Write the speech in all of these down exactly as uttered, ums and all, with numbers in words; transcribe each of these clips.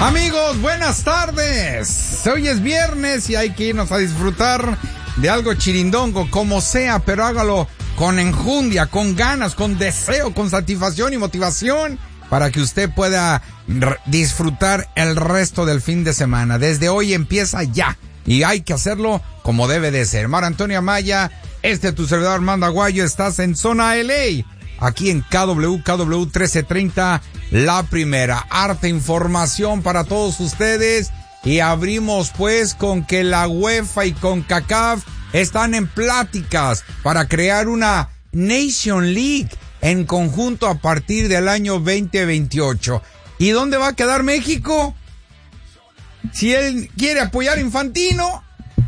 Amigos, buenas tardes. Hoy es viernes y hay que irnos a disfrutar de algo chirindongo, como sea, pero hágalo con enjundia, con ganas, con deseo, con satisfacción y motivación para que usted pueda r- disfrutar el resto del fin de semana. Desde hoy empieza ya y hay que hacerlo como debe de ser. Mar Antonio Amaya, este tu servidor Armando Aguayo, estás en Zona L A, aquí en K W K W trece treinta, La Primera. Harta información para todos ustedes y abrimos pues con que la UEFA y CONCACAF están en pláticas para crear una Nation League en conjunto a partir del año veinte veintiocho. ¿Y dónde va a quedar México? Si él quiere apoyar a Infantino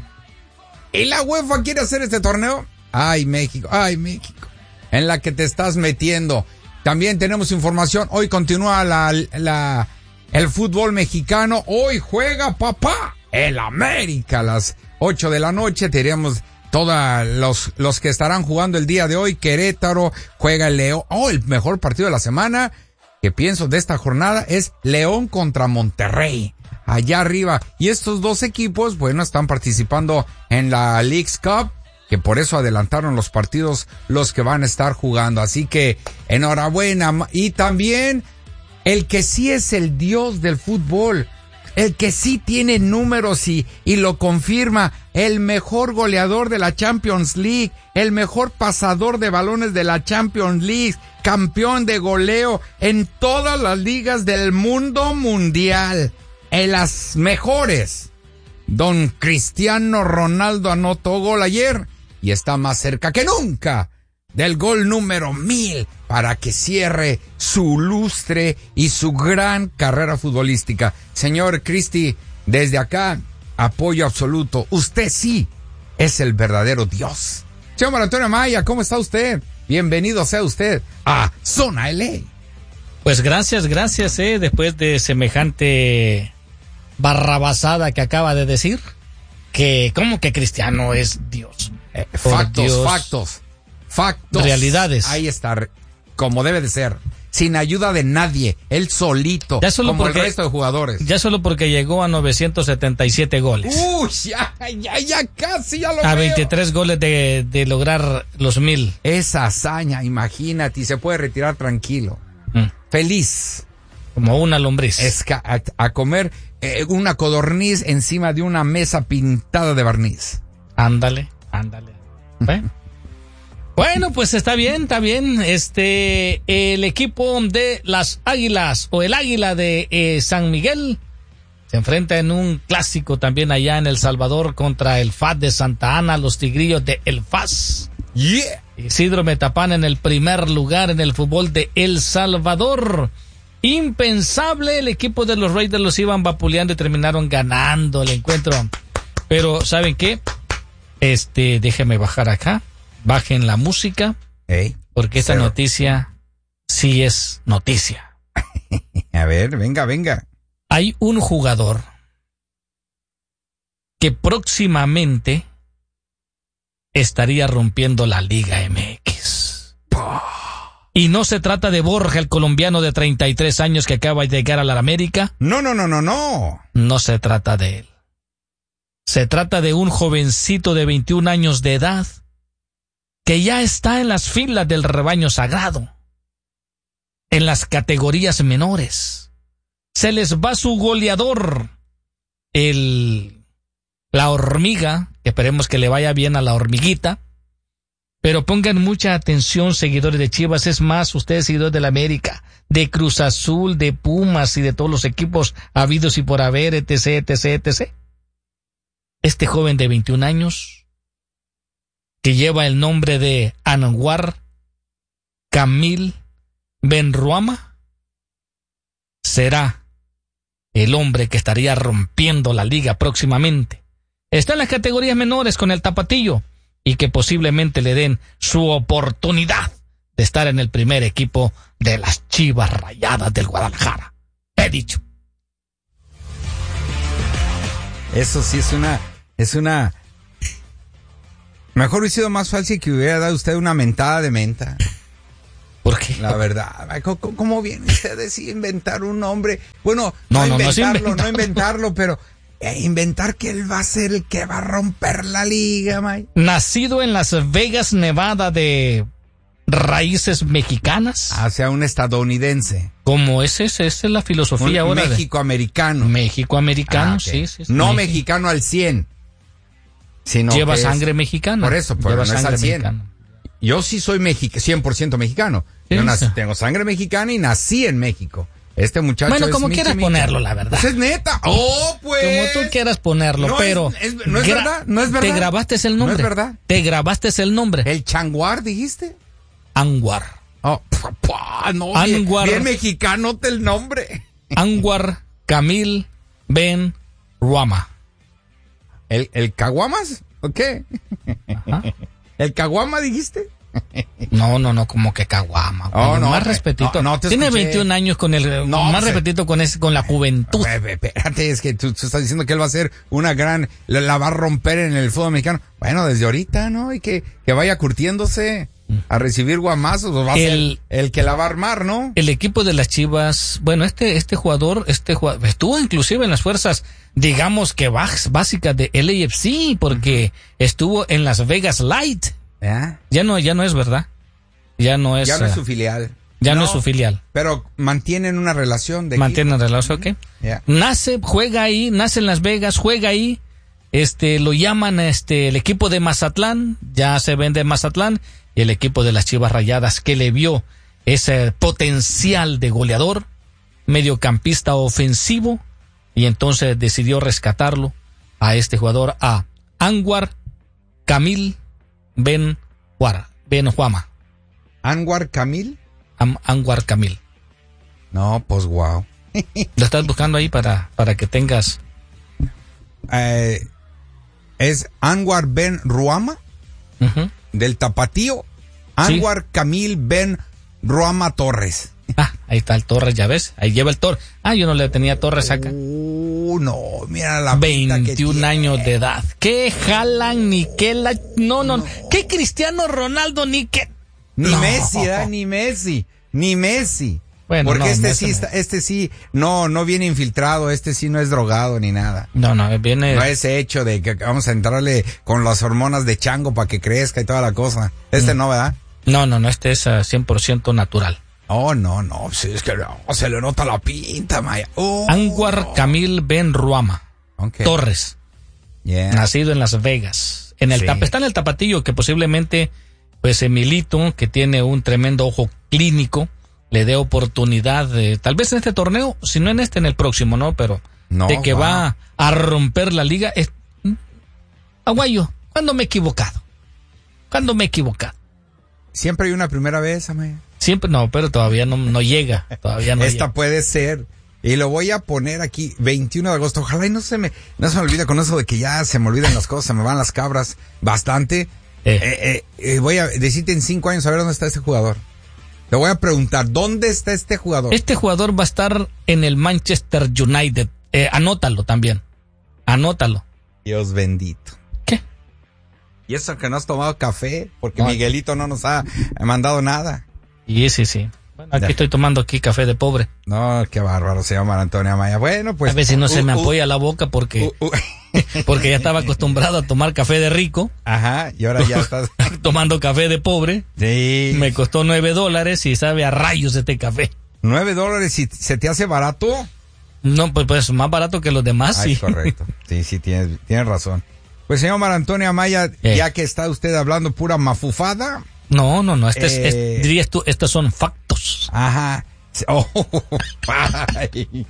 y la UEFA quiere hacer este torneo, ay México, ay México, en la que te estás metiendo. También tenemos información, hoy continúa la, la, el fútbol mexicano, hoy juega papá, el América a las ocho de la noche, tenemos todos los, los que estarán jugando el día de hoy. Querétaro juega el León, oh, el mejor partido de la semana que pienso de esta jornada es León contra Monterrey, allá arriba, y estos dos equipos, bueno, están participando en la Leagues Cup, que por eso adelantaron los partidos los que van a estar jugando, así que enhorabuena. Y también el que sí es el dios del fútbol, el que sí tiene números y, y lo confirma, el mejor goleador de la Champions League, el mejor pasador de balones de la Champions League, campeón de goleo en todas las ligas del mundo mundial, en las mejores. Don Cristiano Ronaldo anotó gol ayer y está más cerca que nunca del gol número mil para que cierre su lustre y su gran carrera futbolística. Señor Cristi, desde acá, apoyo absoluto. Usted sí es el verdadero Dios. Señor Antonio Amaya, ¿cómo está usted? Bienvenido sea usted a Zona L A. Pues gracias, gracias, eh, después de semejante barrabasada que acaba de decir, que como que Cristiano es Dios. Eh, factos, Dios. factos, factos. Realidades. Ahí está, como debe de ser. Sin ayuda de nadie, él solito, ya solo como porque, el resto de jugadores. Ya solo porque llegó a novecientos setenta y siete goles. Uy, ya, ya, ya casi, ya lo A veo. veintitrés goles de, de lograr los mil. Esa hazaña, imagínate, y se puede retirar tranquilo. Mm. Feliz. Como una lombriz. Es a, a, a comer eh, una codorniz encima de una mesa pintada de barniz. Ándale, ándale. ¿Eh? Bueno, pues está bien, está bien. Este, el equipo de las Águilas o el Águila de eh, San Miguel se enfrenta en un clásico también allá en El Salvador contra el F A S de Santa Ana, los Tigrillos de El F A S. Yeah. Isidro Metapán en el primer lugar en el fútbol de El Salvador. Impensable, el equipo de los Raiders los iban vapuleando y terminaron ganando el encuentro. Pero, ¿saben qué? Este, déjeme bajar acá. Bajen la música, hey, porque esta cero. noticia sí es noticia. A ver, venga, venga. Hay un jugador que próximamente estaría rompiendo la Liga M X. Y no se trata de Borja, el colombiano de treinta y tres años que acaba de llegar a la América. No, no, no, no, no. No se trata de él. Se trata de un jovencito de veintiún años de edad que ya está en las filas del rebaño sagrado, en las categorías menores. Se les va su goleador, el, la hormiga, que esperemos que le vaya bien a la hormiguita, pero pongan mucha atención, seguidores de Chivas, es más, ustedes seguidores de la América, de Cruz Azul, de Pumas y de todos los equipos habidos y por haber, etc, etc, etcétera. Este joven de veintiún años, que lleva el nombre de Anwar Camil Benruama, será el hombre que estaría rompiendo la liga próximamente. Está en las categorías menores con el Tapatillo y que posiblemente le den su oportunidad de estar en el primer equipo de las Chivas Rayadas del Guadalajara. He dicho. Eso sí es una, es una... Mejor hubiera sido más fácil que hubiera dado usted una mentada de menta. ¿Por qué? La verdad, ¿cómo, cómo viene usted a decir inventar un nombre? Bueno, no, no, no, inventarlo, no, no inventarlo, pero eh, inventar que él va a ser el que va a romper la liga, May. Nacido en Las Vegas, Nevada, de raíces mexicanas. Ah, o sea, un estadounidense. Como ese, esa es la filosofía un ahora. México-americano. México-americano, ah, okay. sí, sí, sí. No México. mexicano al cien. Sino Lleva que sangre es, mexicana. Por eso, pero Lleva no es sangre al cien. mexicana. Yo sí soy México, cien por ciento mexicano. Sí, Yo nací, sí. tengo sangre mexicana y nací en México. Este muchacho Bueno, es como Michi quieras Michi. ponerlo, la verdad. Pues es neta. Oh, pues. Como tú quieras ponerlo, no pero... Es, es, no es verdad, no es verdad. Te grabaste el nombre. No es verdad. Te grabaste el nombre. ¿El Changuar dijiste? Anwar. Oh, papá, no. Anwar. Bien, bien mexicano te el nombre. Anwar Camil Ben Ruama. ¿El, el Caguamas? ¿O qué? Ajá. ¿El Caguama dijiste? No, no, no, como que caguama. Oh, no, más me, respetito. No, no te Tiene escuché. veintiún años con el, No, más pues, respetito con ese, con la juventud. Bebe, espérate, es que tú, tú estás diciendo que él va a ser una gran, la, la va a romper en el fútbol mexicano. Bueno, desde ahorita, ¿no? Y que, que vaya curtiéndose a recibir guamazos, o va a El- ser el que la va a armar, ¿no? El equipo de las Chivas, bueno, este, este jugador, este jugador, estuvo inclusive en las fuerzas, digamos que bas- básicas de L A F C, porque estuvo en Las Vegas Light. ¿Ya? Ya no, ya no es verdad. Ya no es. Ya no es eh, su filial. ya no es su filial. Pero mantienen una relación de Mantienen relación, ¿ok? Ya. Nace, juega ahí, nace en Las Vegas, juega ahí. Este, lo llaman este, el equipo de Mazatlán, ya se vende en Mazatlán, y el equipo de las Chivas Rayadas, que le vio ese potencial de goleador, mediocampista ofensivo, y entonces decidió rescatarlo a este jugador, a Anwar Camil Ben Huara, Ben Huama. ¿Anwar Camil? Am- Anwar Camil. No, pues wow. Lo estás buscando ahí para, para que tengas. Eh, es Anwar Ben Ruama, Ujú. del Tapatío. Anwar Camil Ben Ruama Torres. Ah, ahí está el Torres, ya ves. Ahí lleva el Torres. Ah, yo no le tenía Torres acá. Uh, no, mira la pinta que veintiún tiene. años de edad. ¿Qué jalan ni qué la... No, no, no. ¿Qué Cristiano Ronaldo ni qué... Ni No. Messi, ¿eh? Ni Messi, ni Messi. Bueno, Porque no, este Messi sí no. está, este sí no no viene infiltrado, este sí no es drogado ni nada. No, no, viene... No ese hecho de que vamos a entrarle con las hormonas de chango para que crezca y toda la cosa. Este Mm. no, ¿verdad? No, no, no, este es uh, cien por ciento natural. Oh, no, no, sí, es que no, se le nota la pinta, Maya. Oh. Anwar Camil Ben Ruama Okay. Torres, Yeah. nacido en Las Vegas. En el Sí. tap, está en el Tapatillo, que posiblemente, pues Emilito, que tiene un tremendo ojo clínico, le dé oportunidad, de, tal vez en este torneo, si no en este, en el próximo, ¿no? Pero No, de que wow. va a romper la liga. Es... Aguayo, ¿cuándo me he equivocado? ¿Cuándo me he equivocado? Siempre hay una primera vez, Amaya. Siempre, no, pero todavía no, no llega, todavía no Esta llega. puede ser. Y lo voy a poner aquí, veintiuno de agosto. Ojalá y no se me, no se me olvide con eso de que ya se me olvidan las cosas, se me van las cabras bastante. Eh. Eh, eh, eh, voy a decirte en cinco años a ver dónde está este jugador. Te voy a preguntar, ¿dónde está este jugador? Este jugador va a estar en el Manchester United. Eh, anótalo también. Anótalo. Dios bendito. ¿Qué? Y eso que no has tomado café, porque No. Miguelito no nos ha mandado nada. Y sí, sí. Bueno, aquí Ya. estoy tomando aquí café de pobre. No, qué bárbaro, se llama Antonio Amaya. Bueno, pues. a ver si no se me uh, uh, apoya la boca porque, uh, uh. porque ya estaba acostumbrado a tomar café de rico, Ajá, y ahora ya estás. tomando café de pobre. Sí. Me costó nueve dólares y sabe a rayos este café. Nueve dólares y se te hace barato. No, pues, pues más barato que los demás, Ay, sí. correcto. Sí, sí, tienes, tienes razón. Pues señor Mar Antonio Amaya, Eh. ya que está usted hablando pura mafufada. No, no, no, este es, es- Eh. dirías tú, estos son factos. Ajá. Oh, ay.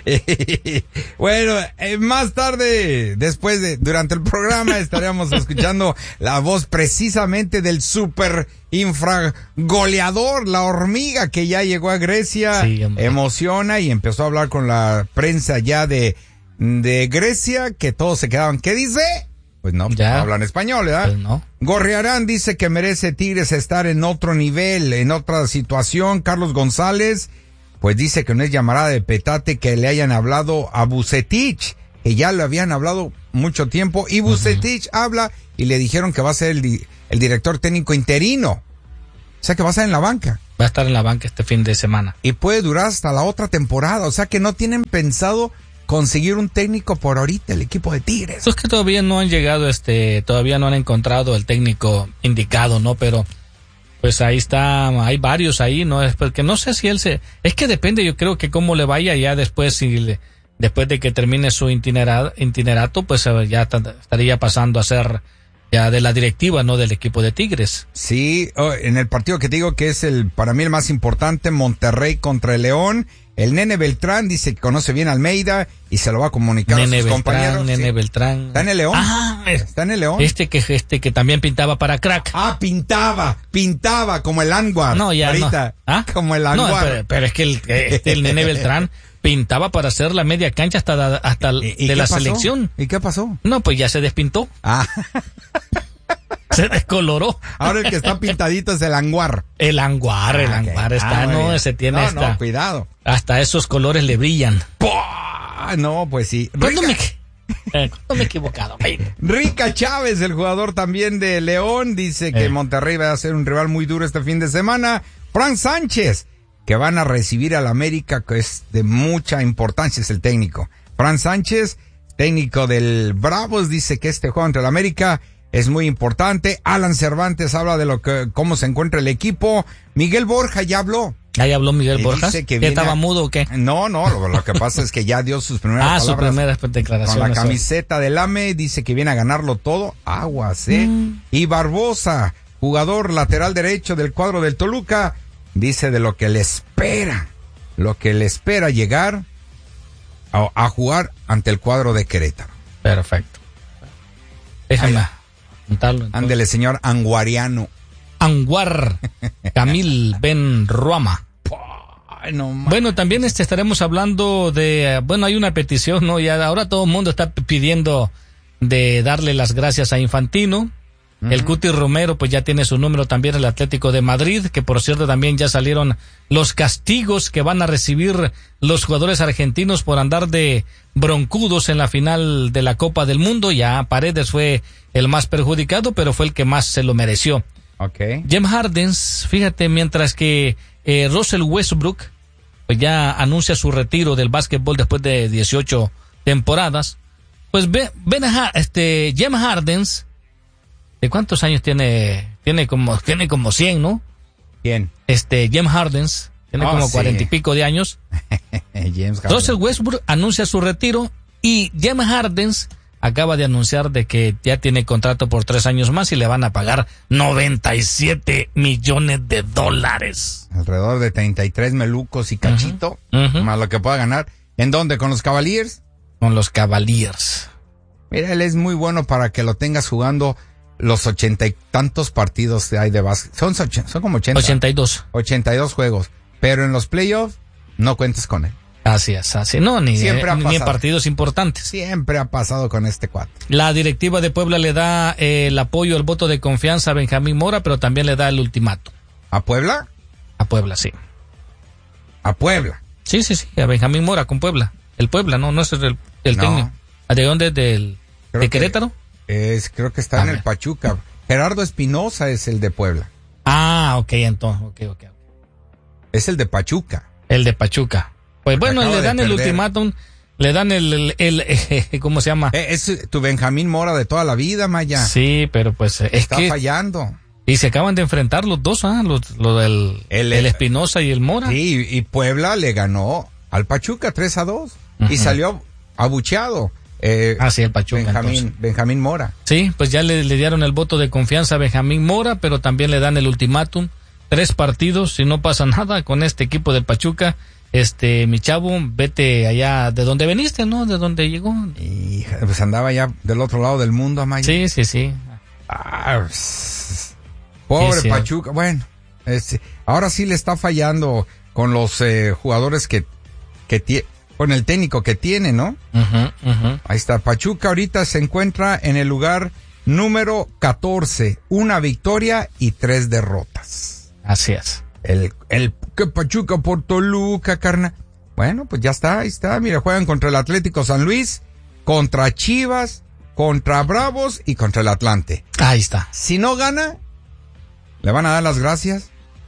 Bueno, eh, más tarde, después de, durante el programa, estaremos escuchando la voz precisamente del super infra goleador, la hormiga que ya llegó a Grecia, Sí, hombre. emociona y empezó a hablar con la prensa ya de, de Grecia, que todos se quedaban, ¿qué dice? Pues no, Ya. no hablan español, ¿verdad? Pues no. Gorriarán dice que merece Tigres estar en otro nivel, en otra situación. Carlos González, pues dice que no es llamarada de petate que le hayan hablado a Vucetich, que ya le habían hablado mucho tiempo, y Vucetich uh-huh. habla y le dijeron que va a ser el, di- el director técnico interino. O sea que va a estar en la banca. Va a estar en la banca este fin de semana. Y puede durar hasta la otra temporada. O sea que no tienen pensado conseguir un técnico por ahorita, el equipo de Tigres. Es que todavía no han llegado, este, todavía no han encontrado el técnico indicado, ¿no? Pero pues ahí está, hay varios ahí, ¿no? Es porque no sé si él se, es que depende, yo creo que cómo le vaya ya después, si le, después de que termine su itinerato, itinerato pues ya estaría pasando a ser ya de la directiva, no del equipo de Tigres. Sí, oh, en el partido que te digo que es el para mí el más importante, Monterrey contra el León, el Nene Beltrán dice que conoce bien a Almeida y se lo va a comunicar Nene a sus Beltrán, compañeros. Nene sí. Beltrán. ¿Está en el León? Ah, está en el León. Este que este que también pintaba para crack. Ah, pintaba, pintaba como el Anwar. No, ya ahorita, no. ¿Ah? Como el Anwar. No, pero, pero es que el, este, el Nene Beltrán pintaba para hacer la media cancha hasta, hasta ¿Y, y de la pasó? selección. ¿Y qué pasó? No, pues ya se despintó. Ah. Se descoloró. Ahora el que está pintadito es el Anwar. El Anguar, el Ah, Anguar okay. está, Ah, no, bien. ese tiene no, hasta, no, cuidado. hasta esos colores le brillan. ¡Pua! No, pues sí. ¿Cuándo Rica, me, eh, ¿cuándo me he equivocado? Rica Chávez, el jugador también de León, dice que Eh. Monterrey va a ser un rival muy duro este fin de semana. Frank Sánchez, que van a recibir al América, que es de mucha importancia, es el técnico. Frank Sánchez, técnico del Bravos, dice que este juego entre el América es muy importante. Alan Cervantes habla de lo que, cómo se encuentra el equipo. Miguel Borja ya habló. Ahí habló Miguel Y Borja. dice que ¿Que viene estaba a- mudo o qué? No, no, lo, lo que pasa es que ya dio sus primeras Ah, su palabras primera con declaración. la camiseta del A M E, dice que viene a ganarlo todo. Aguas, ¿eh? Mm. Y Barbosa, jugador lateral derecho del cuadro del Toluca, dice de lo que le espera, lo que le espera llegar a, a jugar ante el cuadro de Querétaro. Perfecto. Déjame Ahí. apuntarlo. entonces. Ándele, señor Anguariano. Anguar Camil Ben Ruama. Ay, no ma- Bueno, también este estaremos hablando de, eh, bueno, hay una petición, ¿no? Ya ahora todo el mundo está p- pidiendo de darle las gracias a Infantino. El Cuti Romero pues ya tiene su número también, el Atlético de Madrid, que por cierto también ya salieron los castigos que van a recibir los jugadores argentinos por andar de broncudos en la final de la Copa del Mundo. Ya Paredes fue el más perjudicado, pero fue el que más se lo mereció. Ok. James Harden, fíjate, mientras que eh, Russell Westbrook pues ya anuncia su retiro del básquetbol después de dieciocho temporadas, pues ve, ven a, este James Harden, ¿de cuántos años tiene? Tiene como tiene como cien, ¿no? ¿Quién? Este James Harden tiene Oh, como sí. cuarenta y pico de años. James Harden. Russell Westbrook anuncia su retiro y James Harden acaba de anunciar de que ya tiene contrato por tres años más y le van a pagar noventa y siete millones de dólares. Alrededor de treinta y tres melucos y cachito, Ujú. más lo que pueda ganar. ¿En dónde? ¿Con los Cavaliers? Con los Cavaliers. Mira, él es muy bueno para que lo tengas jugando los ochenta y tantos partidos que hay de básquet. Son, och- son como ochenta. ochenta y dos. ochenta y dos juegos. Pero en los playoffs no cuentes con él. Así es, así. No, ni, Siempre ha eh, ni en pasado. partidos importantes. Siempre ha pasado con este cuate. La directiva de Puebla le da eh, el apoyo, el voto de confianza a Benjamín Mora, pero también le da el ultimato. ¿A Puebla? A Puebla, sí. A Puebla. Sí, sí, sí, a Benjamín Mora con Puebla. El Puebla, no, no es el, el No. técnico. ¿De dónde? ¿Del, Creo ¿De que- Querétaro? Es, creo que está A en el ver. Pachuca. Gerardo Espinosa es el de Puebla. Ah, ok, entonces, ok, ok. ok. Es el de Pachuca. El de Pachuca. Pues bueno, acaba le de dan el perder. ultimátum, le dan el, el, el- eh, ¿cómo se llama? Eh, es tu Benjamín Mora de toda la vida, Maya. Sí, pero pues eh, es Está que fallando. y se acaban de enfrentar los dos, ah, los, lo del El- el Espinosa y el Mora. Sí, y Puebla le ganó al Pachuca tres a dos. Y Ujú. salió abucheado. Eh, Ah, sí, el Pachuca, Benjamín, entonces. Benjamín Mora. Sí, pues ya le, le dieron el voto de confianza a Benjamín Mora, pero también le dan el ultimátum. Tres partidos, si no pasa nada con este equipo de Pachuca, este, mi chavo, vete allá de donde veniste, ¿no? De donde llegó. Y pues andaba ya del otro lado del mundo, Amaya. Sí, sí, sí. Ah, pss, pobre Sí, sí. Pachuca. Bueno, este, ahora sí le está fallando con los eh, jugadores que, que tiene, con el técnico que tiene, ¿no? Ujú, ujú. Ahí está. Pachuca ahorita se encuentra en el lugar número catorce. Una victoria y tres derrotas. Así es. El, el que Pachuca por Toluca, carna. Bueno, pues ya está, ahí está. Mira, juegan contra el Atlético San Luis, contra Chivas, contra Bravos y contra el Atlante. Ahí está. Si no gana, le van a dar las gracias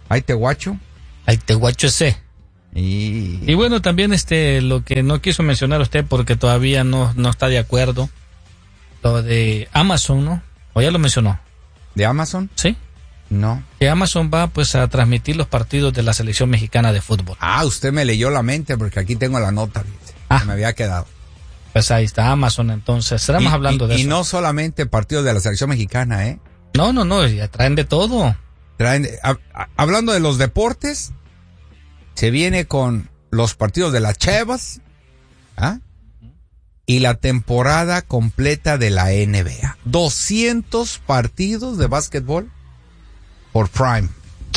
Ahí te guacho. Ahí te guacho ese. Y... y bueno, también este lo que no quiso mencionar usted porque todavía no, no está de acuerdo, lo de Amazon, ¿no? ¿O ya lo mencionó? ¿De Amazon? Sí. No. Que Amazon va pues a transmitir los partidos de la selección mexicana de fútbol. Ah, usted me leyó la mente porque aquí tengo la nota, ¿viste? Ah. Que me había quedado. Pues ahí está Amazon, entonces estaremos Y, hablando y, de y eso. Y no solamente partidos de la selección mexicana, ¿eh? No, no, no, ya traen de todo. Traen, a, a, hablando de los deportes, se viene con los partidos de las Chivas, ¿ah? Y la temporada completa de la N B A. doscientos partidos de básquetbol por Prime.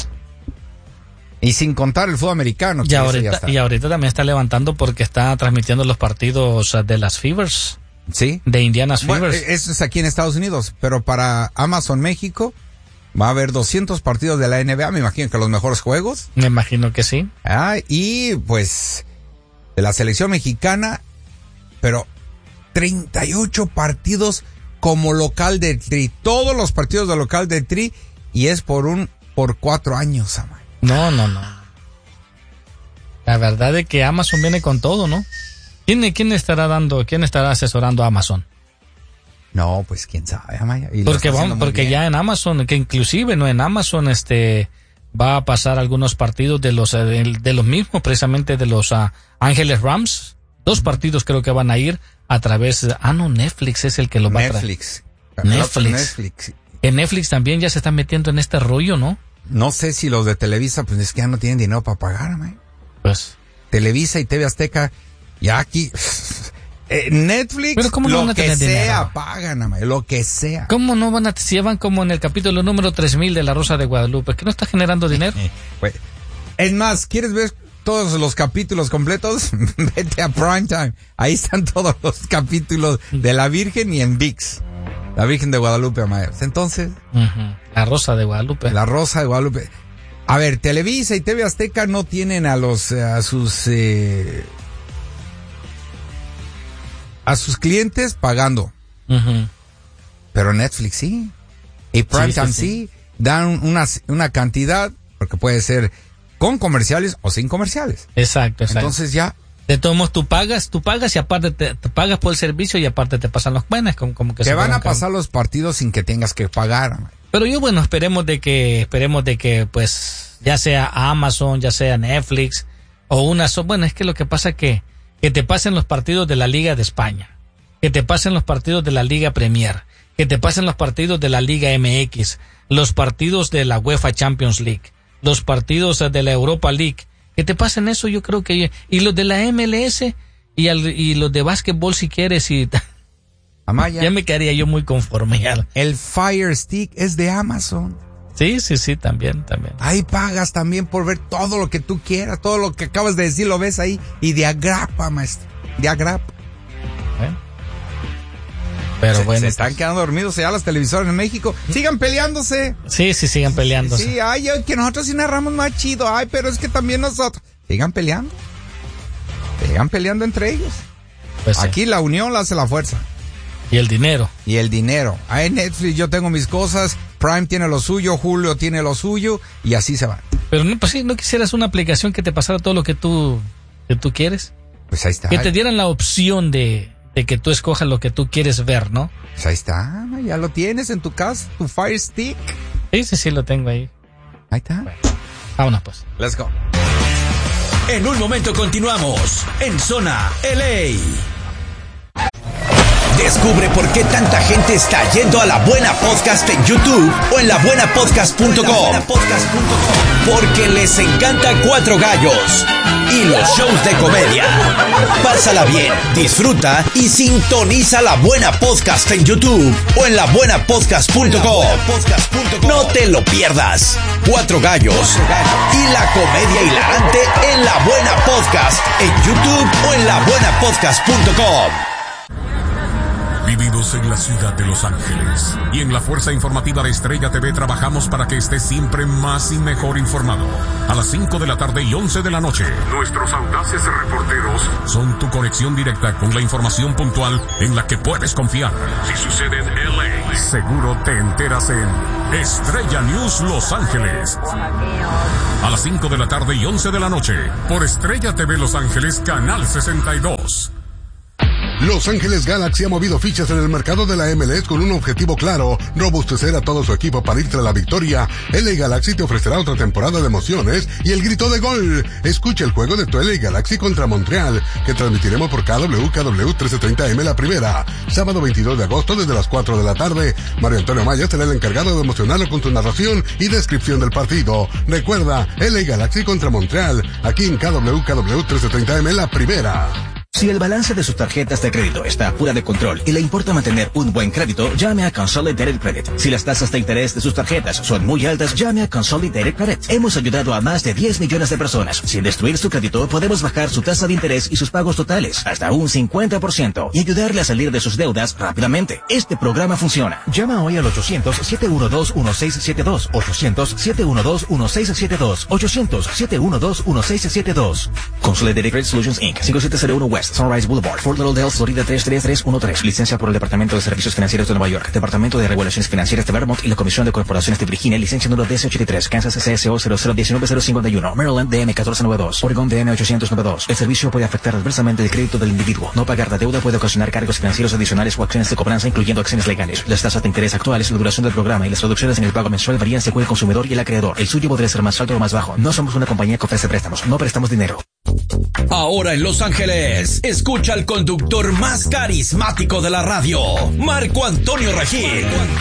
Y sin contar el fútbol americano. Y ahorita, y ahorita también está levantando porque está transmitiendo los partidos de las Fevers. Sí. De Indiana's bueno, Fevers. Eso es aquí en Estados Unidos, pero para Amazon México va a haber doscientos partidos de la N B A, me imagino que los mejores juegos. Me imagino que sí. Ah, y pues de la selección mexicana, pero treinta y ocho partidos como local de Tri, todos los partidos de local de Tri, y es por un, por cuatro años, amay. No, no, no. La verdad es que Amazon viene con todo, ¿no? ¿Quién, quién estará dando, quién estará asesorando a Amazon? No, pues quién sabe, Amaya. Y porque vamos, porque bien. Ya en Amazon, que inclusive no en Amazon, este, va a pasar algunos partidos de los, de, de los mismos, precisamente de los uh, Ángeles Rams. Dos partidos creo que van a ir a través de, ah no, Netflix es el que lo va Netflix. a traer. Netflix. Netflix. En Netflix también ya se está metiendo en este rollo, ¿no? No sé si los de Televisa, pues es que ya no tienen dinero para pagar, man. Pues. Televisa y T V Azteca, ya aquí. Eh, Netflix, pero ¿cómo no lo van a que tener sea, dinero? pagan, amay, lo que sea. ¿Cómo no van a, si llevan como en el capítulo número tres mil de La Rosa de Guadalupe, que no está generando dinero? Pues, es más, ¿quieres ver todos los capítulos completos? Vete a Primetime, ahí están todos los capítulos de La Virgen y en V I X. La Virgen de Guadalupe, amay. Entonces. Uh-huh. La Rosa de Guadalupe. La Rosa de Guadalupe. A ver, Televisa y T V Azteca no tienen a los, a sus, eh, a sus clientes pagando. Uh-huh. Pero Netflix sí. Y Primetime sí, sí, sí. sí. Dan una, una cantidad, porque puede ser con comerciales o sin comerciales. Exacto, exacto. Entonces ya. De todos modos, tú pagas, tú pagas y aparte te, te pagas por el servicio y aparte te pasan los buenos, como, como que te se van a cada... pasar los partidos sin que tengas que pagar. Man. Pero yo, bueno, esperemos de que, esperemos de que, pues, ya sea Amazon, ya sea Netflix, o una, bueno, es que lo que pasa es que, que te pasen los partidos de la Liga de España, que te pasen los partidos de la Liga Premier, que te pasen los partidos de la Liga M X, los partidos de la UEFA Champions League, los partidos de la Europa League, que te pasen eso, yo creo que, y los de la M L S, y, al, y los de básquetbol si quieres, y Amaya, ya me quedaría yo muy conforme. El Fire Stick es de Amazon. Sí, sí, sí, también, también. Ahí pagas también por ver todo lo que tú quieras, todo lo que acabas de decir lo ves ahí y de agrapa, maestro, de agrapa. ¿Eh? Pero se, bueno. Se están pues, quedando dormidos ya las televisoras en México. Sigan peleándose. Sí, sí, sigan peleándose. Sí, ay, que nosotros sí narramos más chido. Ay, pero es que también nosotros. Sigan peleando. Sigan peleando entre ellos. Pues aquí sí. La unión la hace la fuerza. Y el dinero. Y el dinero. Ahí en Netflix yo tengo mis cosas, Prime tiene lo suyo, Julio tiene lo suyo, y así se van. Pero no, pues sí, ¿no quisieras una aplicación que te pasara todo lo que tú, que tú quieres? Pues ahí está. Que te dieran la opción de, de que tú escojas lo que tú quieres ver, ¿no? Pues ahí está, ya lo tienes en tu casa, tu Fire Stick. Sí, sí, sí, lo tengo ahí. Ahí está. Bueno, vámonos pues. Let's go. En un momento continuamos en Zona L A. Descubre por qué tanta gente está yendo a La Buena Podcast en YouTube o en la buena podcast punto com. Porque les encanta Cuatro Gallos y los shows de comedia. Pásala bien, disfruta y sintoniza La Buena Podcast en YouTube o en la buena podcast punto com. No te lo pierdas. Cuatro Gallos y la comedia hilarante en La Buena Podcast en YouTube o en la buena podcast punto com. Vividos en la ciudad de Los Ángeles y en la Fuerza Informativa de Estrella T V trabajamos para que estés siempre más y mejor informado. A las cinco de la tarde y once de la noche, nuestros audaces reporteros son tu conexión directa con la información puntual en la que puedes confiar. Si sucede en L A, seguro te enteras en Estrella News Los Ángeles. A las cinco de la tarde y once de la noche, por Estrella T V Los Ángeles, Canal sesenta y dos. Los Ángeles Galaxy ha movido fichas en el mercado de la M L S con un objetivo claro: robustecer a todo su equipo para ir tras la victoria. L A Galaxy te ofrecerá otra temporada de emociones y el grito de gol. Escucha el juego de tu L A Galaxy contra Montreal, que transmitiremos por K W K W trece treinta M La Primera, sábado veintidós de agosto desde las cuatro de la tarde. Mario Antonio Maya será el encargado de emocionarlo con su narración y descripción del partido. Recuerda, L A Galaxy contra Montreal, aquí en K W K W trece treinta M La Primera. Si el balance de sus tarjetas de crédito está fuera de control y le importa mantener un buen crédito, llame a Consolidated Credit. Si las tasas de interés de sus tarjetas son muy altas, llame a Consolidated Credit. Hemos ayudado a más de diez millones de personas. Sin destruir su crédito, podemos bajar su tasa de interés y sus pagos totales hasta un cincuenta por ciento y ayudarle a salir de sus deudas rápidamente. Este programa funciona. Llama hoy al ochocientos, siete uno dos, uno seis siete dos, ochocientos, siete uno dos, uno seis siete dos, ochocientos, siete uno dos, uno seis siete dos. Consolidated Credit Solutions incorporated. cinco siete cero uno West Sunrise Boulevard, Fort Lauderdale, Florida tres tres tres uno tres. Licencia por el Departamento de Servicios Financieros de Nueva York, Departamento de Regulaciones Financieras de Vermont y la Comisión de Corporaciones de Virginia. Licencia número D S ochenta y tres. Kansas C S O cero cero uno nueve cero cincuenta y uno. Maryland D M catorce noventa y dos. Oregon D M ochocientos noventa y dos. El servicio puede afectar adversamente el crédito del individuo. No pagar la deuda puede ocasionar cargos financieros adicionales o acciones de cobranza, incluyendo acciones legales. Las tasas de interés actuales, la duración del programa y las reducciones en el pago mensual varían según el consumidor y el acreedor. El suyo podría ser más alto o más bajo. No somos una compañía que ofrece préstamos. No prestamos dinero. Ahora en Los Ángeles, escucha al conductor más carismático de la radio, Marco Antonio Regil.